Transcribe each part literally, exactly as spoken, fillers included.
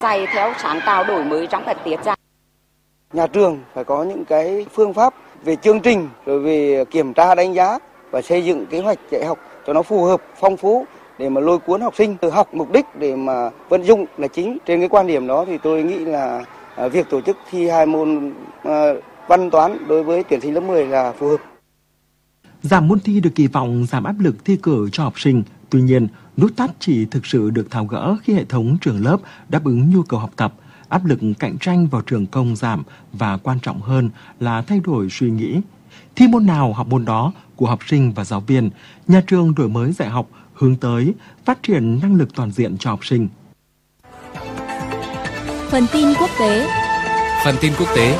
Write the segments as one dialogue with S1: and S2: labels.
S1: Dạy theo sáng tạo đổi mới trong các tiết dạy.
S2: Nhà trường phải có những cái phương pháp về chương trình, rồi về kiểm tra đánh giá và xây dựng kế hoạch dạy học cho nó phù hợp, phong phú để mà lôi cuốn học sinh từ học mục đích để mà vận dụng là chính. Trên cái quan điểm đó thì tôi nghĩ là việc tổ chức thi hai môn văn toán đối với tuyển sinh lớp mười là phù hợp.
S3: Giảm môn thi được kỳ vọng giảm áp lực thi cử cho học sinh. Tuy nhiên, nút thắt chỉ thực sự được tháo gỡ khi hệ thống trường lớp đáp ứng nhu cầu học tập, áp lực cạnh tranh vào trường công giảm và quan trọng hơn là thay đổi suy nghĩ. Thi môn nào học môn đó của học sinh và giáo viên, nhà trường đổi mới dạy học hướng tới phát triển năng lực toàn diện cho học sinh.
S4: Phần tin quốc tế.
S5: Phần tin quốc tế.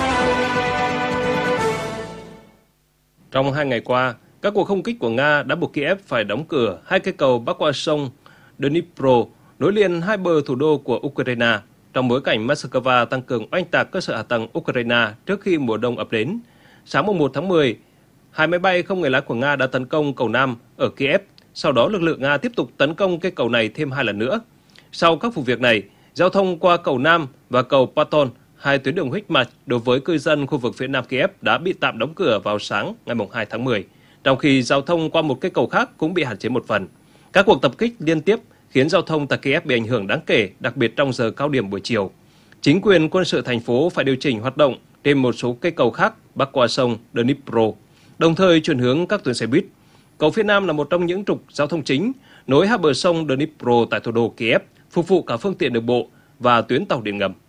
S5: Trong hai ngày qua, các cuộc không kích của Nga đã buộc Kiev phải đóng cửa hai cây cầu bắc qua sông Dnipro nối liền hai bờ thủ đô của Ukraine, trong bối cảnh Moscow tăng cường oanh tạc cơ sở hạ tầng Ukraine trước khi mùa đông ập đến. Sáng mùng một tháng mười, hai máy bay không người lái của Nga đã tấn công cầu Nam ở Kiev. Sau đó lực lượng Nga tiếp tục tấn công cây cầu này thêm hai lần nữa. Sau các vụ việc này, giao thông qua cầu Nam và cầu Paton, hai tuyến đường huyết mạch đối với cư dân khu vực phía Nam Kiev đã bị tạm đóng cửa vào sáng ngày hai tháng mười, trong khi giao thông qua một cây cầu khác cũng bị hạn chế một phần. Các cuộc tập kích liên tiếp khiến giao thông tại Kiev bị ảnh hưởng đáng kể, đặc biệt trong giờ cao điểm buổi chiều. Chính quyền quân sự thành phố phải điều chỉnh hoạt động trên một số cây cầu khác bắc qua sông Dnipro, đồng thời chuyển hướng các tuyến xe buýt. Cầu phía Nam là một trong những trục giao thông chính nối hai bờ sông Dnipro tại thủ đô Kiev, phục vụ cả phương tiện đường bộ và tuyến tàu điện ngầm.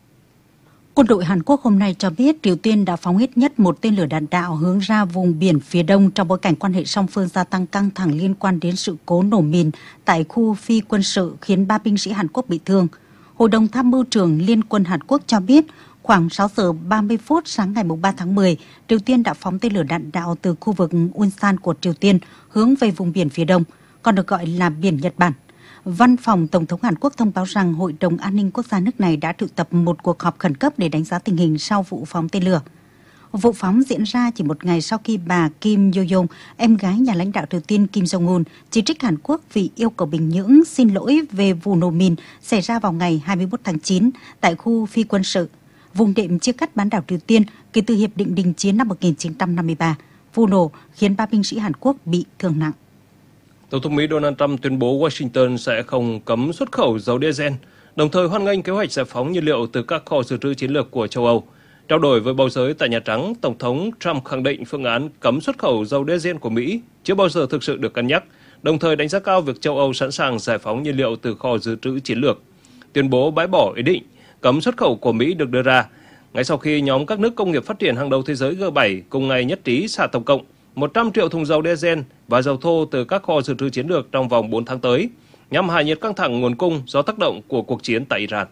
S4: Quân đội Hàn Quốc hôm nay cho biết Triều Tiên đã phóng ít nhất một tên lửa đạn đạo hướng ra vùng biển phía đông trong bối cảnh quan hệ song phương gia tăng căng thẳng liên quan đến sự cố nổ mìn tại khu phi quân sự khiến ba binh sĩ Hàn Quốc bị thương. Hội đồng Tham mưu trưởng Liên quân Hàn Quốc cho biết khoảng sáu giờ ba mươi phút sáng ngày ba tháng mười, Triều Tiên đã phóng tên lửa đạn đạo từ khu vực Ulsan của Triều Tiên hướng về vùng biển phía đông, còn được gọi là biển Nhật Bản. Văn phòng Tổng thống Hàn Quốc thông báo rằng Hội đồng An ninh Quốc gia nước này đã triệu tập một cuộc họp khẩn cấp để đánh giá tình hình sau vụ phóng tên lửa. Vụ phóng diễn ra chỉ một ngày sau khi bà Kim Yo-jong, em gái nhà lãnh đạo Triều Tiên Kim Jong-un, chỉ trích Hàn Quốc vì yêu cầu Bình Nhưỡng xin lỗi về vụ nổ mìn xảy ra vào ngày hai mươi mốt tháng chín tại khu phi quân sự, vùng đệm chia cắt bán đảo Triều Tiên kể từ Hiệp định Đình chiến năm một nghìn chín trăm năm mươi ba. Vụ nổ khiến ba binh sĩ Hàn Quốc bị thương nặng.
S5: Tổng thống Mỹ Donald Trump tuyên bố Washington sẽ không cấm xuất khẩu dầu diesel, đồng thời hoan nghênh kế hoạch giải phóng nhiên liệu từ các kho dự trữ chiến lược của châu Âu. Trao đổi với báo giới tại Nhà Trắng, Tổng thống Trump khẳng định phương án cấm xuất khẩu dầu diesel của Mỹ chưa bao giờ thực sự được cân nhắc, đồng thời đánh giá cao việc châu Âu sẵn sàng giải phóng nhiên liệu từ kho dự trữ chiến lược. Tuyên bố bãi bỏ ý định cấm xuất khẩu của Mỹ được đưa ra ngay sau khi nhóm các nước công nghiệp phát triển hàng đầu thế giới G bảy cùng ngày nhất trí xả tổng cộng một trăm triệu thùng dầu diesel và dầu thô từ các kho dự trữ chiến lược trong vòng bốn tháng tới, nhằm hạ nhiệt căng thẳng nguồn cung do tác động của cuộc chiến tại Iran.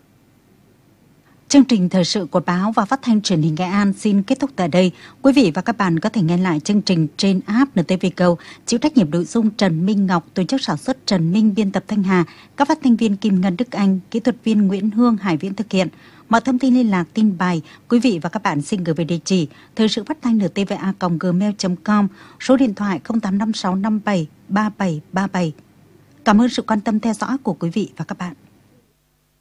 S4: Chương trình thời sự của báo và phát thanh truyền hình Nghệ An xin kết thúc tại đây. Quý vị và các bạn có thể nghe lại chương trình trên app en tê vê Go. Chịu trách nhiệm nội dung Trần Minh Ngọc, tổ chức sản xuất Trần Minh, biên tập Thanh Hà, các phát thanh viên Kim Ngân, Đức Anh, kỹ thuật viên Nguyễn Hương, Hải Viễn thực hiện. Mọi thông tin liên lạc, tin bài, quý vị và các bạn xin gửi về địa chỉ thời sự phát thanh en tê vê a còng gmail chấm com, số điện thoại không tám năm sáu năm bảy ba bảy ba bảy. Cảm ơn sự quan tâm theo dõi của quý vị và các bạn.